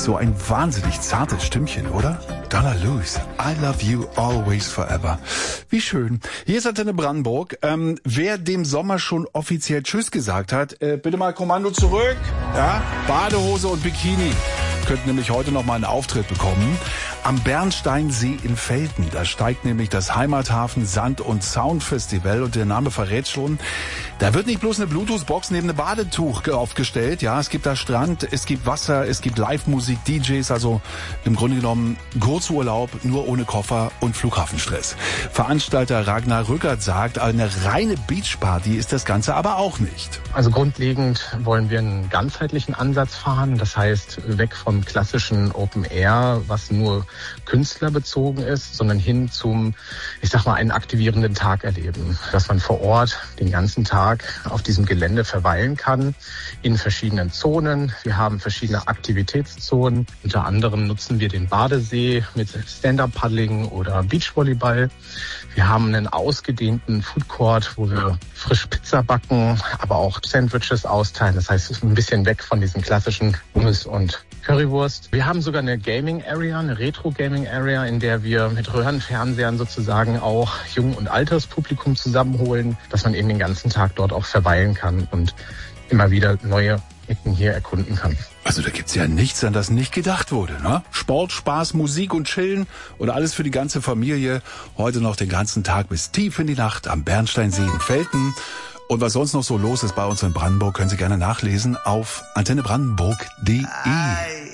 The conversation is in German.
So ein wahnsinnig zartes Stimmchen, oder? Donna Lewis, I love you always forever. Wie schön. Hier ist Antenne Brandenburg. Wer dem Sommer schon offiziell Tschüss gesagt hat, bitte mal Kommando zurück. Ja, Badehose und Bikini. Könnten nämlich heute noch mal einen Auftritt bekommen. Am Bernsteinsee in Velten. Da steigt nämlich das Heimathafen Sand- und Soundfestival. Und der Name verrät schon, da wird nicht bloß eine Bluetooth-Box neben einem Badetuch aufgestellt. Ja, es gibt da Strand, es gibt Wasser, es gibt Live-Musik, DJs. Also im Grunde genommen Kurzurlaub, nur ohne Koffer und Flughafenstress. Veranstalter Ragnar Rückert sagt, eine reine Beachparty ist das Ganze aber auch nicht. Also grundlegend wollen wir einen ganzheitlichen Ansatz fahren. Das heißt, weg vom klassischen Open Air, was nur künstlerbezogen ist, sondern hin zum, ich sag mal, einen aktivierenden Tag erleben. Dass man vor Ort den ganzen Tag auf diesem Gelände verweilen kann, in verschiedenen Zonen. Wir haben verschiedene Aktivitätszonen. Unter anderem nutzen wir den Badesee mit Stand-Up-Paddling oder Beachvolleyball. Wir haben einen ausgedehnten Food Court, wo wir frisch Pizza backen, aber auch Sandwiches austeilen. Das heißt, es ist ein bisschen weg von diesen klassischen Hummus und Currywurst. Wir haben sogar eine Gaming Area, eine Retro-Gaming Area, in der wir mit Röhrenfernsehern sozusagen auch Jung- und Alterspublikum zusammenholen, dass man eben den ganzen Tag dort auch verweilen kann und immer wieder neue Ecken hier erkunden kann. Also da gibt's ja nichts, an das nicht gedacht wurde, ne? Sport, Spaß, Musik und Chillen und alles für die ganze Familie. Heute noch den ganzen Tag bis tief in die Nacht am Bernsteinsee in Velten. Und was sonst noch so los ist bei uns in Brandenburg, können Sie gerne nachlesen auf antennebrandenburg.de.